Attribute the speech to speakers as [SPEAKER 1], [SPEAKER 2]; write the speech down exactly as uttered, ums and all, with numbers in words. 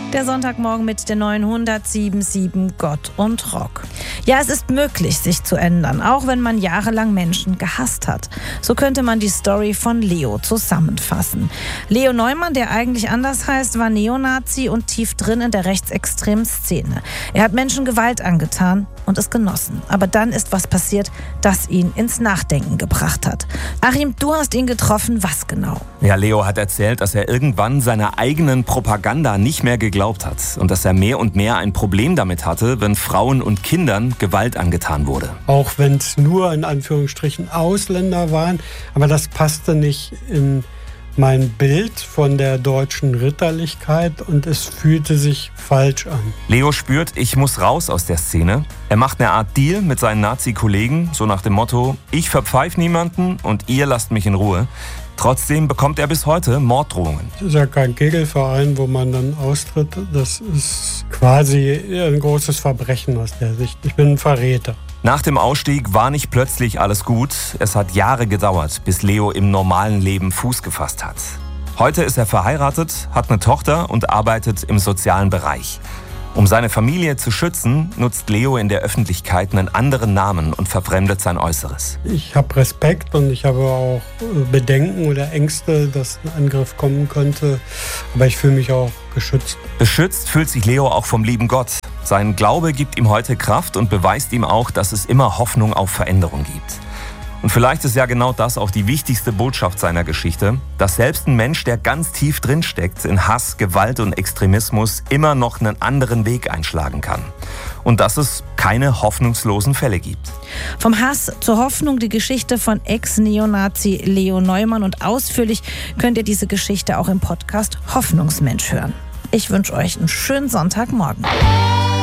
[SPEAKER 1] Der Sonntagmorgen mit der neunhundertsieben Komma sieben Gott und Rock. Ja, es ist möglich, sich zu ändern, auch wenn man jahrelang Menschen gehasst hat. So könnte man die Story von Leo zusammenfassen. Leo Neumann, der eigentlich anders heißt, war Neonazi und tief drin in der rechtsextremen Szene. Er hat Menschen Gewalt angetan und es genossen. Aber dann ist was passiert, das ihn ins Nachdenken gebracht hat. Achim, du hast ihn getroffen. Was genau?
[SPEAKER 2] Ja, Leo hat erzählt, dass er irgendwann seiner eigenen Propaganda nicht mehr geglaubt hat und dass er mehr und mehr ein Problem damit hatte, wenn Frauen und Kindern Gewalt angetan wurde.
[SPEAKER 3] Auch wenn es nur in Anführungsstrichen Ausländer waren, aber das passte nicht in mein Bild von der deutschen Ritterlichkeit und es fühlte sich falsch an.
[SPEAKER 2] Leo spürt, ich muss raus aus der Szene. Er macht eine Art Deal mit seinen Nazi-Kollegen, so nach dem Motto, ich verpfeife niemanden und ihr lasst mich in Ruhe. Trotzdem bekommt er bis heute Morddrohungen.
[SPEAKER 3] Das ist ja kein Kegelverein, wo man dann austritt. Das ist quasi ein großes Verbrechen aus der Sicht. Ich bin ein Verräter.
[SPEAKER 2] Nach dem Ausstieg war nicht plötzlich alles gut. Es hat Jahre gedauert, bis Leo im normalen Leben Fuß gefasst hat. Heute ist er verheiratet, hat eine Tochter und arbeitet im sozialen Bereich. Um seine Familie zu schützen, nutzt Leo in der Öffentlichkeit einen anderen Namen und verfremdet sein Äußeres.
[SPEAKER 3] Ich habe Respekt und ich habe auch Bedenken oder Ängste, dass ein Angriff kommen könnte. Aber ich fühle mich auch geschützt.
[SPEAKER 2] Beschützt fühlt sich Leo auch vom lieben Gott. Sein Glaube gibt ihm heute Kraft und beweist ihm auch, dass es immer Hoffnung auf Veränderung gibt. Und vielleicht ist ja genau das auch die wichtigste Botschaft seiner Geschichte, dass selbst ein Mensch, der ganz tief drinsteckt in Hass, Gewalt und Extremismus, immer noch einen anderen Weg einschlagen kann. Und dass es keine hoffnungslosen Fälle gibt.
[SPEAKER 1] Vom Hass zur Hoffnung, die Geschichte von Ex-Neonazi Leo Neumann. Und ausführlich könnt ihr diese Geschichte auch im Podcast Hoffnungsmensch hören. Ich wünsche euch einen schönen Sonntagmorgen.